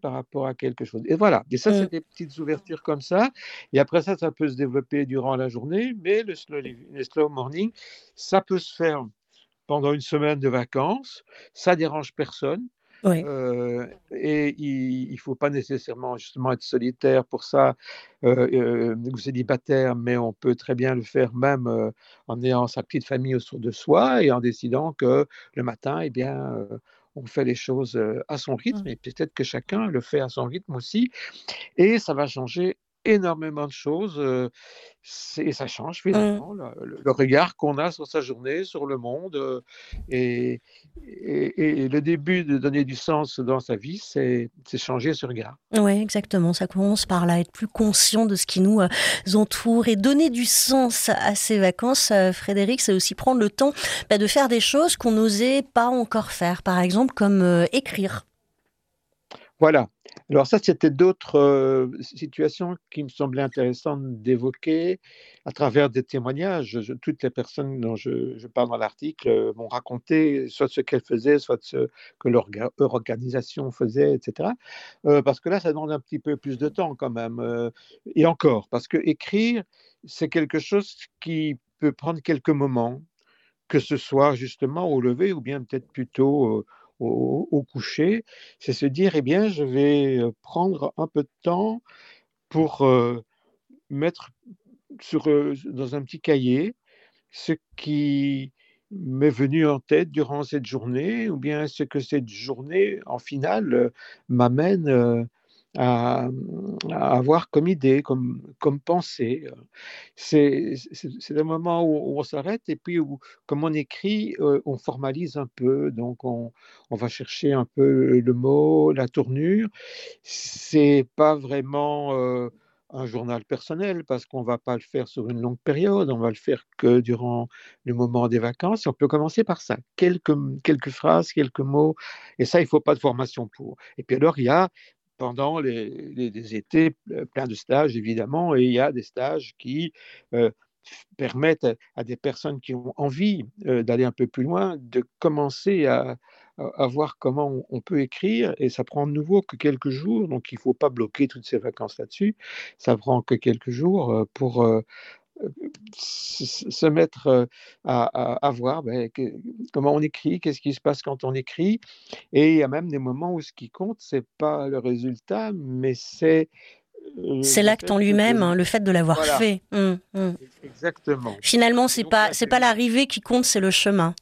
par rapport à quelque chose. Et voilà, et ça, c'est Mm. des petites ouvertures comme ça. Et après ça peut se développer durant la journée, mais le slow morning, ça peut se faire pendant une semaine de vacances, ça dérange personne. Ouais. Et il ne faut pas nécessairement justement être solitaire pour ça ou célibataire, mais on peut très bien le faire même en ayant sa petite famille autour de soi et en décidant que le matin, eh bien, on fait les choses à son rythme Mm. et peut-être que chacun le fait à son rythme aussi. Et ça va changer énormément de choses. Et ça change Mm. finalement le regard qu'on a sur sa journée, sur le monde. Et, et le début de donner du sens dans sa vie, c'est changer ce regard. Ouais, exactement. Ça commence par là, être plus conscient de ce qui nous entoure et donner du sens à ces vacances. Frédéric, c'est aussi prendre le temps de faire des choses qu'on n'osait pas encore faire. Par exemple, comme écrire. Voilà. Alors ça, c'était d'autres situations qui me semblaient intéressantes d'évoquer à travers des témoignages. Toutes les personnes dont je parle dans l'article m'ont raconté soit ce qu'elles faisaient, soit ce que leur organisation faisait, etc. Parce que là, ça demande un petit peu plus de temps quand même. Et encore, parce que écrire, c'est quelque chose qui peut prendre quelques moments, que ce soit justement au lever ou bien peut-être plutôt au coucher, c'est se dire, eh bien, je vais prendre un peu de temps pour mettre dans un petit cahier ce qui m'est venu en tête durant cette journée, ou bien ce que cette journée, en finale, m'amène à, à avoir comme idée, comme pensée. C'est le moment où on s'arrête et puis où, comme on écrit, on formalise un peu. Donc, on va chercher un peu le mot, la tournure. C'est pas vraiment un journal personnel parce qu'on va pas le faire sur une longue période. On va le faire que durant le moment des vacances. On peut commencer par ça. Quelques phrases, quelques mots. Et ça, il faut pas de formation pour. Et puis alors, il y a pendant les étés, plein de stages, évidemment, et il y a des stages qui euh, permettent à des personnes qui ont envie d'aller un peu plus loin de commencer à voir comment on peut écrire, et ça prend de nouveau que quelques jours, donc il ne faut pas bloquer toutes ces vacances là-dessus, ça prend que quelques jours pour se mettre à voir ben, comment on écrit, qu'est-ce qui se passe quand on écrit. Et il y a même des moments où ce qui compte, c'est pas le résultat, mais c'est C'est le l'acte fait en lui-même, de... hein, le fait de l'avoir Voilà, fait. exactement. Finalement, Et donc là, c'est pas l'arrivée qui compte, c'est le chemin.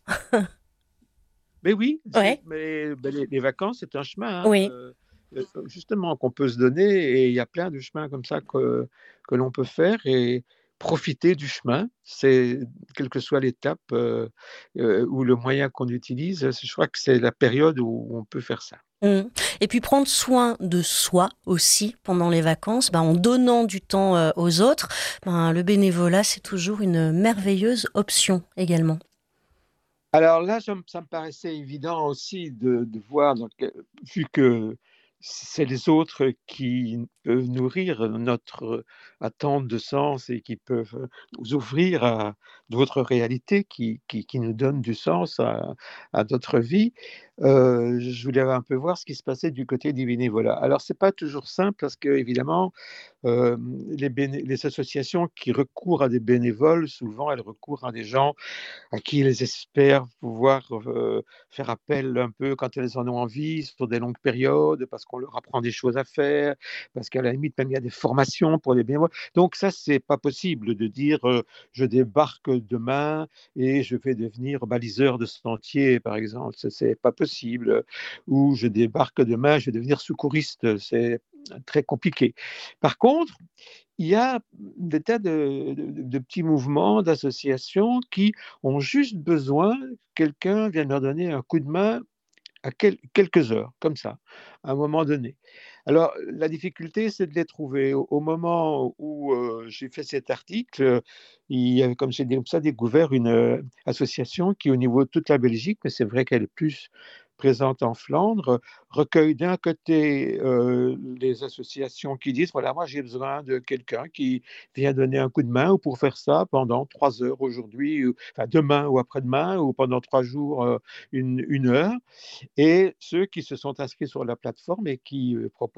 mais oui, Ouais, ben, les vacances, c'est un chemin, hein, oui. justement, qu'on peut se donner, et il y a plein de chemins comme ça que l'on peut faire, et profiter du chemin, c'est quelle que soit l'étape ou le moyen qu'on utilise, je crois que c'est la période où on peut faire ça. Mm. Et puis prendre soin de soi aussi pendant les vacances, en donnant du temps aux autres, le bénévolat, c'est toujours une merveilleuse option également. Alors là, ça me paraissait évident aussi de voir, donc, vu que c'est les autres qui peuvent nourrir notre attente de sens et qui peuvent nous ouvrir à d'autres réalités qui nous donnent du sens à notre vie. Je voulais un peu voir ce qui se passait du côté du bénévolat. Alors, c'est pas toujours simple parce que, évidemment, euh, les associations qui recourent à des bénévoles, souvent, elles recourent à des gens à qui elles espèrent pouvoir faire appel un peu quand elles en ont envie, sur des longues périodes, parce qu'on leur apprend des choses à faire, parce qu'à la limite, même il y a des formations pour les bénévoles. Donc ça, c'est pas possible de dire je débarque demain et je vais devenir baliseur de sentier, par exemple. C'est pas possible. Ou je débarque demain, je vais devenir secouriste. C'est très compliqué. Par contre, il y a des tas de petits mouvements, d'associations qui ont juste besoin que quelqu'un vienne leur donner un coup de main à quelques heures, comme ça, à un moment donné. Alors, la difficulté, c'est de les trouver. Au moment où j'ai fait cet article, il y avait, comme j'ai comme ça, découvert une association qui, au niveau de toute la Belgique, mais c'est vrai qu'elle est plus présente en Flandre, recueille d'un côté les associations qui disent, voilà, moi j'ai besoin de quelqu'un qui vient donner un coup de main ou pour faire ça pendant 3 heures aujourd'hui, enfin demain ou après-demain, ou pendant 3 jours, une heure. Et ceux qui se sont inscrits sur la plateforme et qui proposent